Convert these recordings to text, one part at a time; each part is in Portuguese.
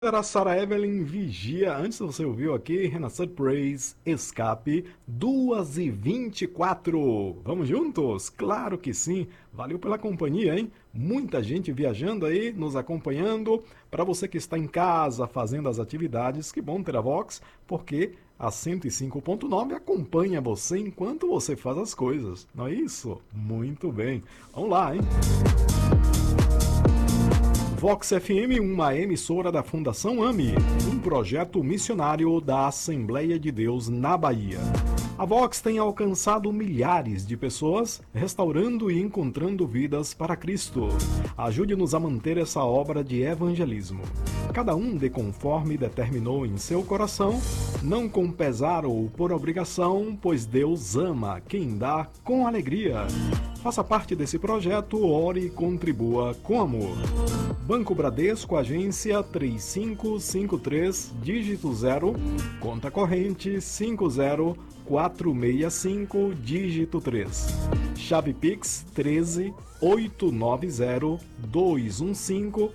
Era a Sarah Evelyn Vigia. Antes você ouviu aqui Renaissance Praise Escape 2h24. Vamos juntos? Claro que sim. Valeu pela companhia, hein? Muita gente viajando aí, nos acompanhando. Para você que está em casa fazendo as atividades, que bom ter a Vox, porque a 105.9 acompanha você enquanto você faz as coisas. Não é isso? Muito bem. Vamos lá, hein? Vox FM, uma emissora da Fundação AMI, um projeto missionário da Assembleia de Deus na Bahia. A Vox tem alcançado milhares de pessoas, restaurando e encontrando vidas para Cristo. Ajude-nos a manter essa obra de evangelismo. Cada um dê conforme determinou em seu coração, não com pesar ou por obrigação, pois Deus ama quem dá com alegria. Faça parte desse projeto, ore e contribua com amor. Banco Bradesco, agência 3553, dígito 0, conta corrente 50465, dígito 3. Chave Pix 13 890 215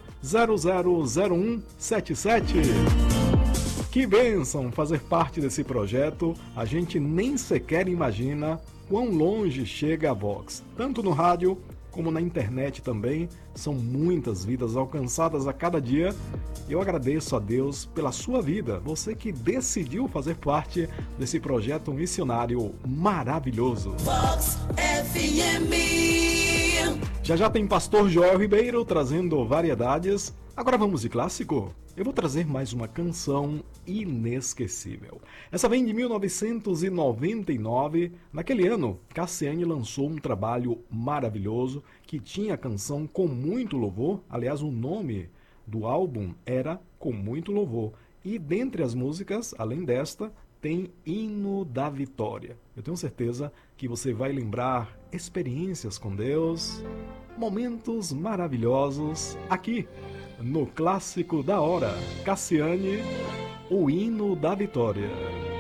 000177. Que bênção fazer parte desse projeto, a gente nem sequer imagina quão longe chega a Vox, tanto no rádio como na internet também. São muitas vidas alcançadas a cada dia. Eu agradeço a Deus pela sua vida, você que decidiu fazer parte desse projeto missionário maravilhoso. Vox FM. Já tem Pastor Joel Ribeiro trazendo variedades. Agora vamos de clássico? Eu vou trazer mais uma canção inesquecível. Essa vem de 1999. Naquele ano, Cassiane lançou um trabalho maravilhoso que tinha a canção Com Muito Louvor. Aliás, o nome do álbum era Com Muito Louvor. E dentre as músicas, além desta, tem Hino da Vitória. Eu tenho certeza que você vai lembrar experiências com Deus, momentos maravilhosos aqui no Clássico da Hora. Cassiane, o Hino da Vitória.